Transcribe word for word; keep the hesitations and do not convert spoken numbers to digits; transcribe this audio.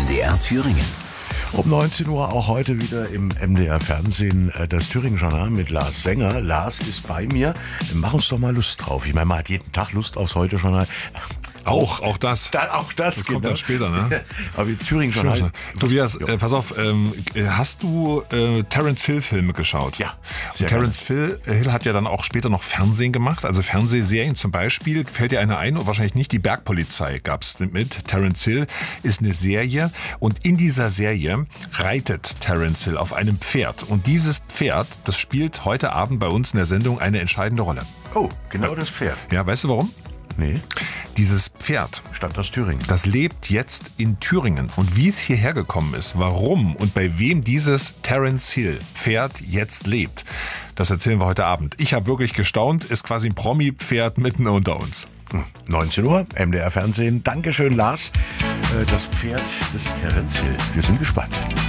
D R Thüringen. Um neunzehn Uhr auch heute wieder im M D R Fernsehen das Thüringen-Journal mit Lars Sänger. Lars ist bei mir. Wir machen uns doch mal Lust drauf. Ich meine, man hat jeden Tag Lust aufs Heute-Journal. Auch, auch das. Da, auch das, das genau. kommt dann später, ne? Aber wie Thüringen-Journal. Tobias, äh, pass auf, ähm, hast du äh, Terence Hill-Filme geschaut? Ja. Und Terence Hill, Hill hat ja dann auch später noch Fernsehen gemacht, also Fernsehserien zum Beispiel. Fällt dir eine ein? Und wahrscheinlich nicht. Die Bergpolizei gab's mit. Terence Hill ist eine Serie und in dieser Serie reitet Terence Hill auf einem Pferd. Und dieses Pferd, das spielt heute Abend bei uns in der Sendung eine entscheidende Rolle. Oh, genau das Pferd. Ja, weißt du warum? Nee. Dieses Pferd, stammt aus Thüringen. Das lebt jetzt in Thüringen. Und wie es hierher gekommen ist, warum und bei wem dieses Terence Hill Pferd jetzt lebt, das erzählen wir heute Abend. Ich habe wirklich gestaunt, ist quasi ein Promi-Pferd mitten unter uns. neunzehn Uhr, M D R Fernsehen. Dankeschön, Lars. Das Pferd des Terence Hill. Wir sind gespannt.